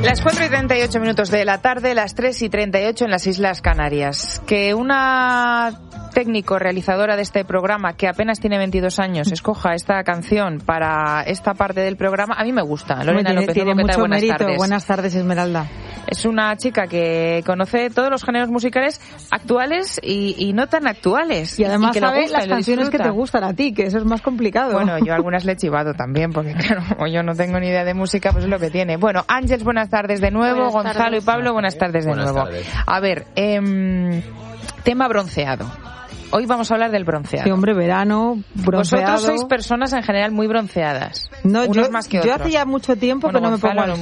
Las 4:38 de la tarde, las 3:38 en las Islas Canarias. Que una técnico realizadora de este programa, que apenas tiene 22 años, escoja esta canción para esta parte del programa, a mí me gusta. Lorena López, tiene ¿qué tal? mucho mérito. Tardes. Buenas tardes, Esmeralda. Es una chica que conoce todos los géneros musicales actuales y no tan actuales. Y además que sabe gusta, las canciones que te gustan a ti, que eso es más complicado. Bueno, yo algunas le he chivado también, porque claro, como yo no tengo ni idea de música, pues es lo que tiene. Bueno, Ángeles, buenas tardes de nuevo. Buenas Gonzalo tardes. y Pablo, buenas tardes de nuevo. Tardes. A ver, tema bronceado. Hoy vamos a hablar del bronceado. Sí, hombre, verano, bronceado. Vosotros sois personas en general muy bronceadas. No, unos más que yo otros. hace ya mucho tiempo que no me Gonzalo, pongo el